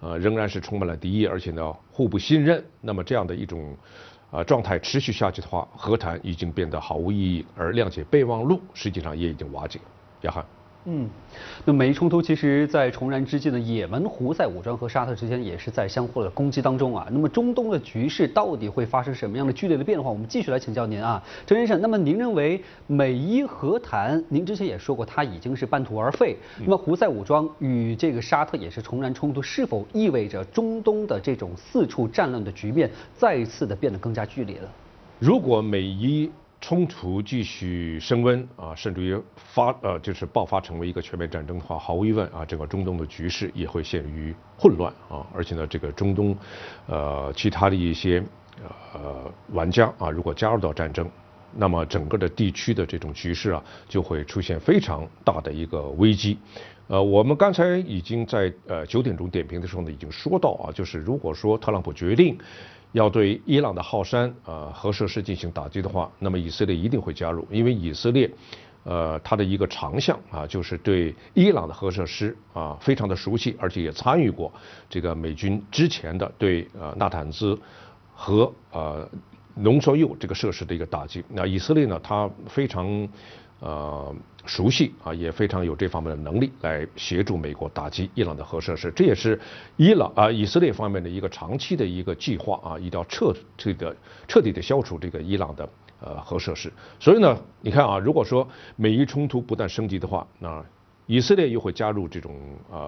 仍然是充满了敌意，而且呢互不信任。那么这样的一种状态持续下去的话，和谈已经变得毫无意义，而谅解备忘录实际上也已经瓦解。亚汉。 那美伊冲突其实，在重燃之际呢，也门胡塞武装和沙特之间也是在相互的攻击当中啊。那么中东的局势到底会发生什么样的剧烈的变化？我们继续来请教您啊，陈先生。那么您认为美伊和谈，您之前也说过，它已经是半途而废。那么胡塞武装与这个沙特也是重燃冲突，是否意味着中东的这种四处战乱的局面再一次的变得更加剧烈了？ 如果美伊冲突继续升温甚至于就是爆发成为一个全面战争的话，毫无疑问整个中东的局势也会陷于混乱而且呢，这个中东其他的一些玩家如果加入到战争，那么整个的地区的这种局势就会出现非常大的一个危机。我们刚才已经在9点钟点评的时候呢，已经说到就是如果说特朗普决定要对伊朗的浩山核设施进行打击的话，那么以色列一定会加入，因为以色列它的一个长项就是对伊朗的核设施非常的熟悉，而且也参与过这个美军之前的对纳坦兹和浓缩铀这个设施的一个打击。那以色列呢，它非常熟悉也非常有这方面的能力来协助美国打击伊朗的核设施，这也是以色列方面的一个长期的一个计划一定要彻底的消除这个伊朗的核设施。所以呢，你看如果说美伊冲突不断升级的话，那以色列又会加入这种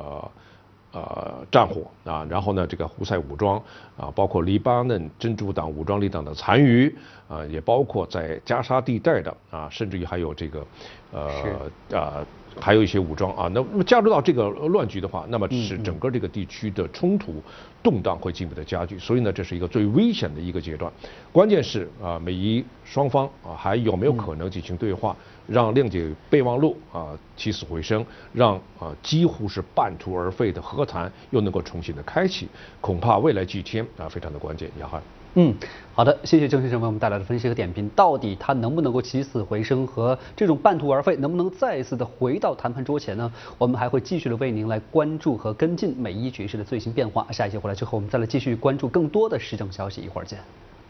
战火然后呢，这个胡塞武装包括黎巴嫩真主党武装力量的残余也包括在加沙地带的甚至于还有这个还有一些武装那么加入到这个乱局的话，那么使整个这个地区的冲突动荡会进一步的加剧。所以呢，这是一个最危险的一个阶段。关键是美伊双方还有没有可能进行对话，让谅解备忘录起死回生，让几乎是半途而废的和谈又能够重新的开启，恐怕未来几天非常的关键。亚汉。 好的，谢谢郑先生为我们带来的分析和点评。到底他能不能够起死回生和这种半途而废，能不能再一次的回到谈判桌前呢？我们还会继续的为您来关注和跟进美伊局势的最新变化。下一节回来之后，我们再来继续关注更多的时政消息。一会儿见。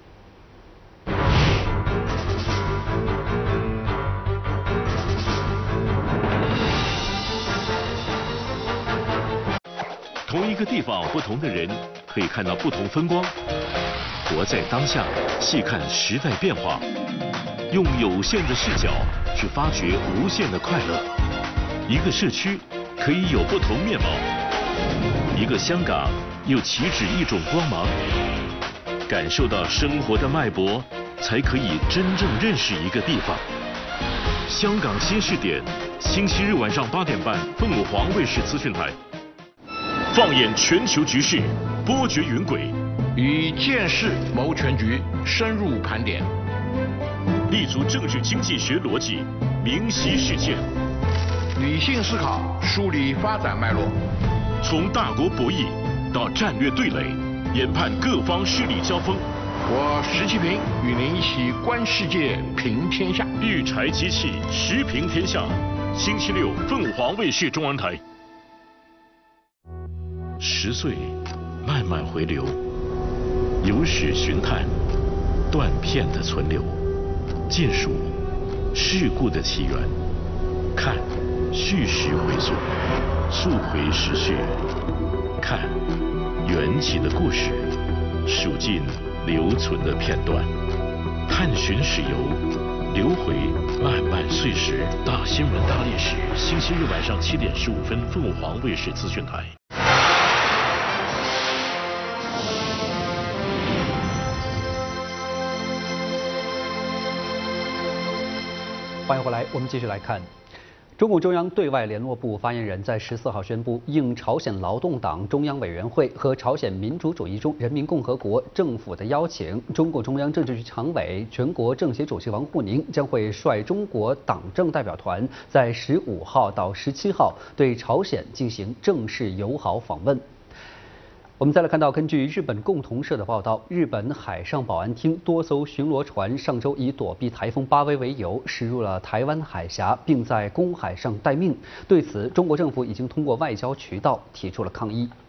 同一个地方，不同的人可以看到不同风光。活在当下，细看时代变化，用有限的视角去发掘无限的快乐。一个社区可以有不同面貌，一个香港又岂止一种光芒。感受到生活的脉搏，才可以真正认识一个地方。香港新视点，星期日晚上8点半，凤凰卫视资讯台。放眼全球局势，波谲云诡。 以见识谋全局，深入盘点， 立足政治经济学逻辑，明晰事件， 理性思考，梳理发展脉络， 从大国博弈到战略对垒，研判各方势力交锋。 我石其平与您一起观世界，评天下。 育才机器，时评天下。星期六，凤凰卫视中文台。10岁，慢慢回流。有史寻探，断片的存留，见数事故的起源，看叙事回溯，溯回时序，看缘起的故事，数尽留存的片段，探寻史游，留回漫漫岁时。大新闻大历史，星期日晚上7点15分，凤凰卫视资讯台。 欢迎回来，我们继续来看。中共中央对外联络部发言人在14号宣布，应朝鲜劳动党中央委员会和朝鲜民主主义人民共和国政府的邀请，中共中央政治局常委、全国政协主席王沪宁将会率中国党政代表团在15号到17号对朝鲜进行正式友好访问。我们再来看到，根据日本共同社的报道，日本海上保安厅多艘巡逻船上周以躲避台风巴威为由，驶入了台湾海峡，并在公海上待命。对此，中国政府已经通过外交渠道提出了抗议。